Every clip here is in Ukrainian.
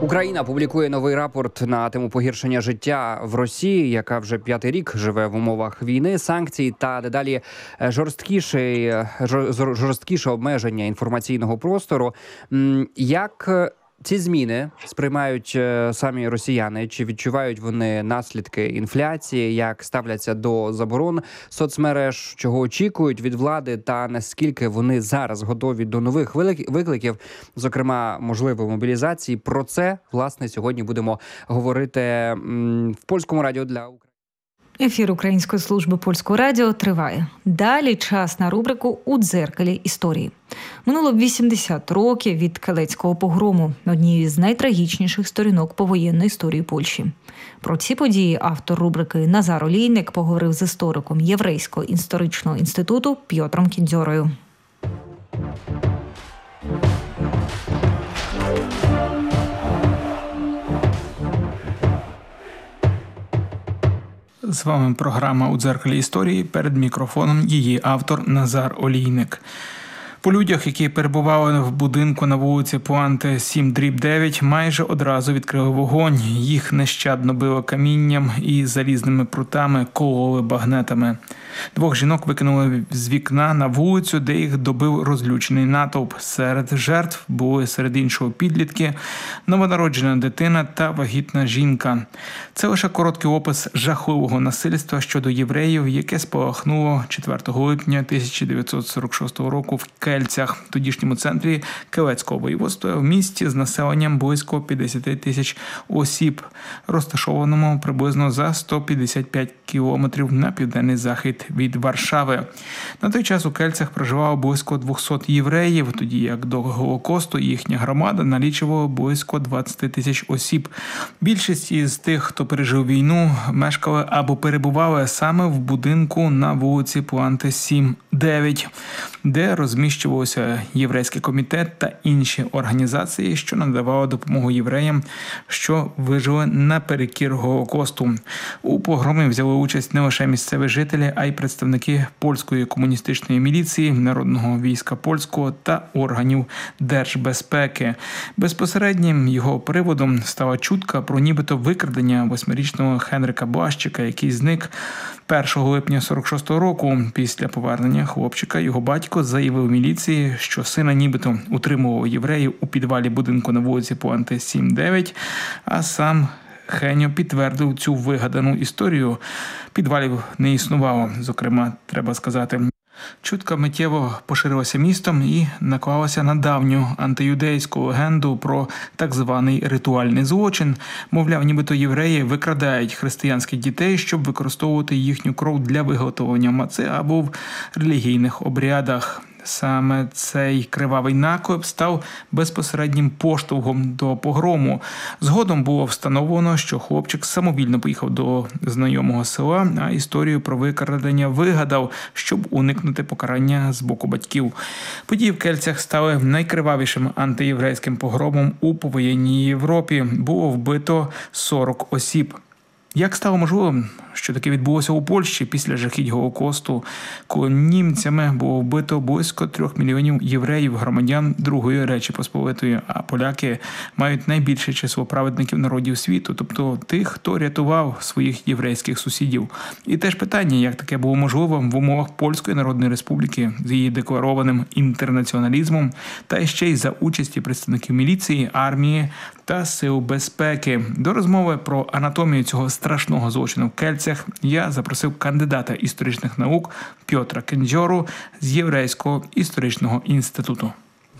Україна публікує новий рапорт на тему погіршення життя в Росії, яка вже 5-й рік живе в умовах війни, санкцій та дедалі жорсткіше обмеження інформаційного простору. Як ці зміни сприймають самі росіяни? Чи відчувають вони наслідки інфляції? Як ставляться до заборон соцмереж? Чого очікують від влади? Та наскільки вони зараз готові до нових викликів, зокрема, можливої мобілізації? Про це, власне, сьогодні будемо говорити в Польському радіо для України. Ефір Української служби Польського радіо триває. Далі час на рубрику «У дзеркалі історії». Минуло 80 років від Келецького погрому, однієї з найтрагічніших сторінок повоєнної історії Польщі. Про ці події автор рубрики Назар Олійник поговорив з істориком Єврейського історичного інституту Пьотром Кіндзьорою. З вами програма «У дзеркалі історії», перед мікрофоном її автор Назар Олійник. По людях, які перебували в будинку на вулиці Пуанте 7/9, майже одразу відкрили вогонь. Їх нещадно било камінням і залізними прутами, кололи багнетами. 2 жінок викинули з вікна на вулицю, де їх добив розлючений натовп. Серед жертв були, серед іншого, підлітки, новонароджена дитина та вагітна жінка. Це лише короткий опис жахливого насильства щодо євреїв, яке спалахнуло 4 липня 1946 року в Кельцях, тодішньому центрі Келецького воєводства, в місті з населенням близько 50 тисяч осіб, розташованому приблизно за 155 кілометрів на південний захід від Варшави. На той час у Кельцях проживало близько 200 євреїв, тоді як до Голокосту їхня громада налічувала близько 20 тисяч осіб. Більшість із тих, хто пережив війну, мешкали або перебували саме в будинку на вулиці Пуанте 7/9, де розміщувався єврейський комітет та інші організації, що надавали допомогу євреям, що вижили наперекір Голокосту. У погромі взяли участь не лише місцеві жителі, а й представники польської комуністичної міліції, Народного війська польського та органів держбезпеки. Безпосереднім його приводом стала чутка про нібито викрадення 8-річного Хенрика Блащика, який зник 1 липня 46-го року. Після повернення хлопчика його батько заявив міліції, що сина нібито утримував євреїв у підвалі будинку на вулиці Пуанте 7/9, а сам Хеньо підтвердив цю вигадану історію. Підвалів не існувало, зокрема, треба сказати. Чутка миттєво поширилася містом і наклалася на давню антиюдейську легенду про так званий ритуальний злочин. Мовляв, нібито євреї викрадають християнських дітей, щоб використовувати їхню кров для виготовлення маци або в релігійних обрядах. Саме цей кривавий наклеп став безпосереднім поштовхом до погрому. Згодом було встановлено, що хлопчик самовільно поїхав до знайомого села, а історію про викрадення вигадав, щоб уникнути покарання з боку батьків. Події в Кельцях стали найкривавішим антиєврейським погромом у повоєнній Європі. Було вбито 40 осіб. Як стало можливим, що таке відбулося у Польщі після жахіть Голокосту, коли німцями було вбито близько 3 мільйонів євреїв, громадян Другої Речі Посполитої, а поляки мають найбільше число праведників народів світу, тобто тих, хто рятував своїх єврейських сусідів. І теж питання, як таке було можливо в умовах Польської Народної Республіки з її декларованим інтернаціоналізмом та ще й за участі представників міліції, армії та сил безпеки. До розмови про анатомію цього страшного злочину в Кельцях я запросив кандидата історичних наук Пьотра Кіндзьору з Єврейського історичного інституту.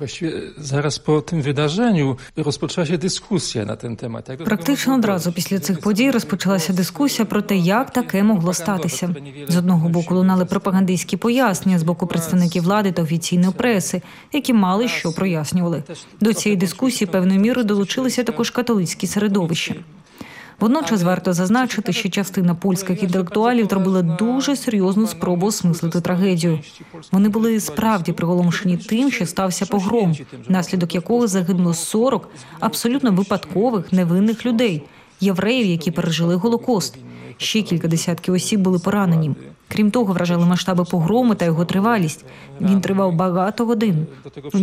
Зараз по тим wydarzeniu розпочалася дискусія на ten temat. Практично одразу після цих подій розпочалася дискусія про те, як таке могло статися. З одного боку лунали пропагандистські пояснення з боку представників влади та офіційної преси, які мали що прояснювали. До цієї дискусії певною мірою долучилися також католицькі середовища. Водночас варто зазначити, що частина польських інтелектуалів зробила дуже серйозну спробу осмислити трагедію. Вони були справді приголомшені тим, що стався погром, внаслідок якого загинуло 40 абсолютно випадкових, невинних людей, євреїв, які пережили Голокост. Ще кілька десятків осіб були поранені. Крім того, вражали масштаби погрому та його тривалість. Він тривав багато годин.